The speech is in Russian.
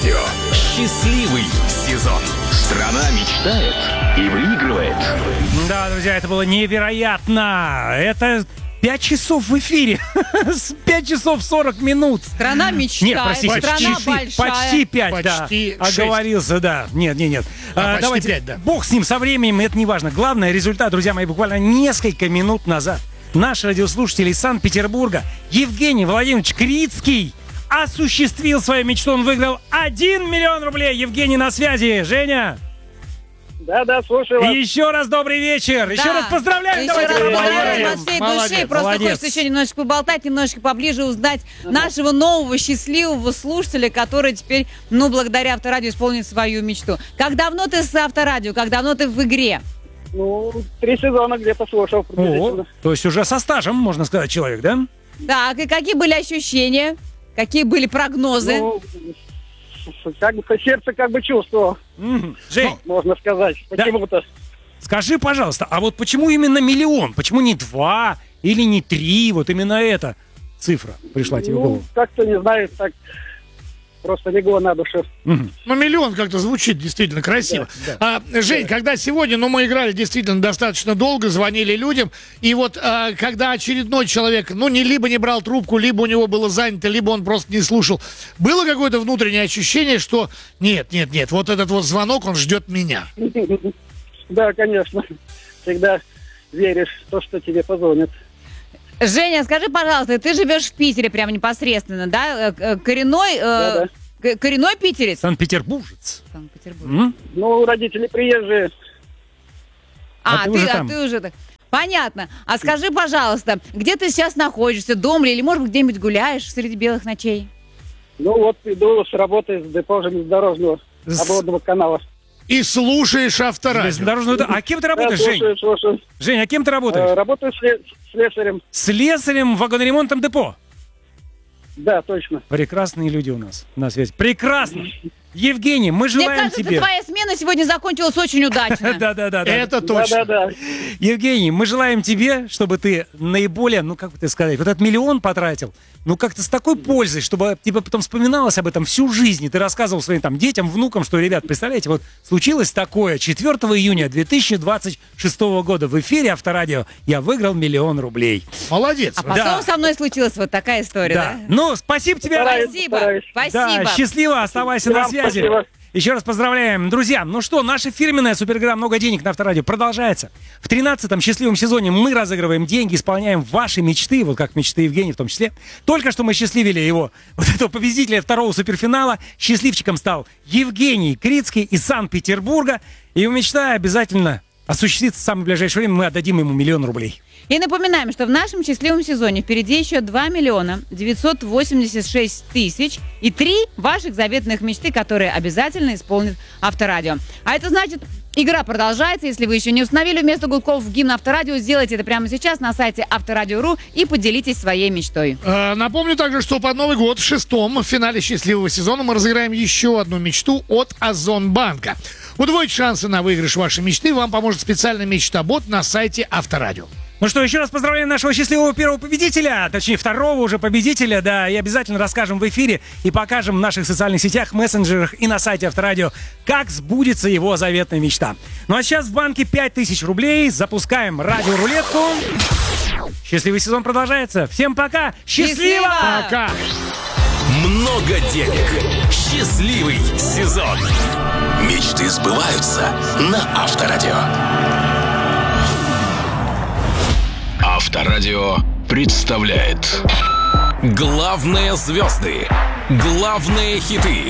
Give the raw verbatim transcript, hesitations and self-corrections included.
Авторадио. Счастливый сезон. Страна мечтает и выигрывает. Да, друзья, это было невероятно. Это пять часов в эфире. пять часов сорок минут. Страна мечтает. Нет, простите, страна почти, большая. почти пять, Почти да. шесть. Оговорился, да. Нет, нет, нет. А, А, почти давайте, пять, да. Бог с ним, со временем, это не важно. Главное, результат, друзья мои, буквально несколько минут назад наш радиослушатель из Санкт-Петербурга Евгений Владимирович Крицкий осуществил свою мечту. Он выиграл один миллион рублей. Евгений на связи. Женя. Да-да, слушаю вас. И еще раз добрый вечер. Еще Да. раз поздравляем. Еще Давайте раз поздравим. поздравляем от всей Молодец, души. Просто молодец. хочется еще немножечко поболтать, немножечко поближе узнать нашего нового счастливого слушателя, который теперь, ну, благодаря Авторадио исполнит свою мечту. Как давно ты с Авторадио? Как давно ты в игре? Ну, три сезона где-то слушал О, приблизительно. то есть уже со стажем, можно сказать, человек, да? Так, и какие были ощущения? Какие были прогнозы? Ну, как бы сердце как бы чувствовало, Мгм. Жень, можно сказать, Да. почему-то. скажи, пожалуйста, а вот почему именно миллион? Почему не два или не три? Вот именно эта цифра пришла тебе в Ну, голову. как-то, не знаю, так просто легло на душу. Мгм. Ну, миллион как-то звучит действительно красиво. А, Жень, когда сегодня, ну, мы играли действительно достаточно долго, звонили людям, и вот а, когда очередной человек, ну, не либо не брал трубку, либо у него было занято, либо он просто не слушал, было какое-то внутреннее ощущение, что нет, нет, нет, вот этот вот звонок, он ждет меня. Да, конечно. Всегда веришь в то, что тебе позвонят. Женя, скажи, пожалуйста, ты живешь в Питере прямо непосредственно, да? Э, э, Коренной, э, Да-да. к- коренной питерец? Санкт-Петербуржец. Санкт-Петербург. М? Ну, родители приезжие. А А, ты ты, уже а там. ты уже так. Понятно. А скажи, пожалуйста, где ты сейчас находишься, дома ли, или, может быть, где-нибудь гуляешь среди белых ночей? Ну, вот иду с работы с депо железнодорожного С- обводного канала. И слушаешь Авторадио. Железнодорожную- А кем ты Да, работаешь, слушаю, Жень? слушаю. Жень, а кем ты Э, работаешь? Работаю сле- слесарем. Слесарем в вагоноремонтном депо. Да, точно. Прекрасные люди у нас на связи. Прекрасно. Евгений, мы Мне желаем кажется, тебе... твоя смена сегодня закончилась очень удачно. Да-да-да. Это точно. Да-да-да. Евгений, мы желаем тебе, чтобы ты наиболее, ну как бы ты сказать, вот этот миллион потратил, ну как-то с такой пользой, чтобы тебе потом вспоминалось об этом всю жизнь, и ты рассказывал своим там детям, внукам, что, ребят, представляете, вот случилось такое, четвёртого июня две тысячи двадцать шестого года в эфире Авторадио я выиграл миллион рублей. Молодец. А потом Да. со мной случилась вот такая история, Да. да? Ну, спасибо тебе. Стараюсь, Спасибо, стараюсь. спасибо. Да, счастливо, оставайся на Вам связи. спасибо. Еще раз поздравляем. Друзья, ну что, наша фирменная супергра «Много денег» на Авторадио продолжается. В тринадцатом счастливом сезоне мы разыгрываем деньги, исполняем ваши мечты, вот как мечты Евгения в том числе. Только что мы счастливили его, вот этого победителя второго суперфинала. Счастливчиком стал Евгений Крицкий из Санкт-Петербурга. И его мечта обязательно осуществится в самое ближайшее время. Мы отдадим ему миллион рублей. И напоминаем, что в нашем счастливом сезоне впереди еще два миллиона девятьсот восемьдесят шесть тысяч и три ваших заветных мечты, которые обязательно исполнит Авторадио. А это значит, игра продолжается. Если вы еще не установили вместо гудков гимн Авторадио, сделайте это прямо сейчас на сайте авторадио точка ру и поделитесь своей мечтой. Э, Напомню также, что под Новый год в шестом в финале счастливого сезона мы разыграем еще одну мечту от Озонбанка. Удвоить шансы на выигрыш вашей мечты вам поможет специальный мечтобот на сайте Авторадио. Ну что, еще раз поздравляем нашего счастливого первого победителя, точнее второго уже победителя, да, и обязательно расскажем в эфире и покажем в наших социальных сетях, мессенджерах и на сайте Авторадио, как сбудется его заветная мечта. Ну а сейчас в банке пять тысяч рублей, запускаем радиорулетку. Счастливый сезон продолжается. Всем пока, счастливо! Счастливо! Пока! Много денег. Счастливый сезон. Мечты сбываются на Авторадио. Авторадио представляет главные звезды, главные хиты,